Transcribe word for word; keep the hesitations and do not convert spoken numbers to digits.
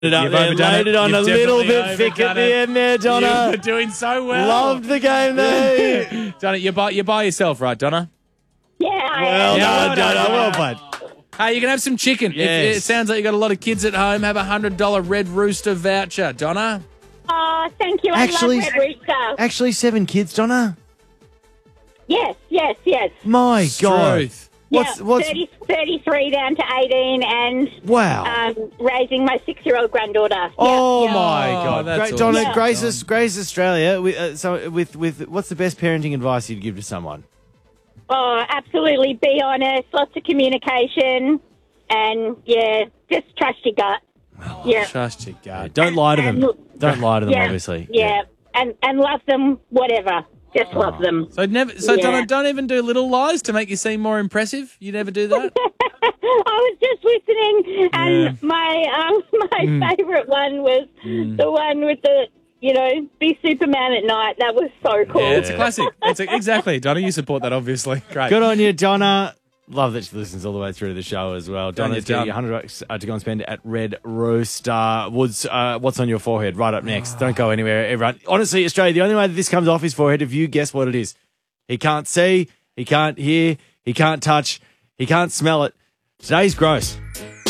it up You've there, overdone laid it. it on You've a little definitely bit thick at overdone the it. end there, Donna. You're doing so well. Loved the game there. Donna, you're by, you're by yourself, right, Donna? Yeah, I Well am. Yeah, done, well Donna. done. Well played. Hey, you can have some chicken. If- Yes. It, sounds like you got a lot of kids at home. Have a one hundred dollars Red Rooster voucher. Donna? Oh, thank you. I Actually- love Red Rooster. Actually, seven kids, Donna. Yes, yes, yes. My God. Truth. What's yeah, what's thirty, thirty-three down to eighteen and wow? um, raising my six-year-old granddaughter. Oh yeah. my Oh, God! that's Great, Donna, awesome. Grace, Aus- Grace Australia. With, uh, so, with with what's the best parenting advice you'd give to someone? Oh, absolutely. Be honest. Lots of communication. And, yeah, just trust your gut. yeah. Trust your gut. Don't lie to them. And- Don't lie to them. yeah, Obviously. Yeah. And, and love them, whatever. Just love them. So never. So Yeah. Donna, don't even do little lies to make you seem more impressive. You never do that. I was just listening, and my um, my Mm. favourite one was the one with the, you know, be Superman at night. That was so cool. Yeah, it's a classic. It's a, exactly, Donna. You support that, obviously. Great. Good on you, Donna. Love that she listens all the way through the show as well. Done, Donna's you're getting done. one hundred bucks uh, to go and spend at Red Rooster. Woods, uh, what's on your forehead? Right up next. Don't go anywhere, everyone. Honestly, Australia, the only way that this comes off his forehead, if you guess what it is. He can't see, he can't hear, he can't touch, he can't smell it. Today's gross.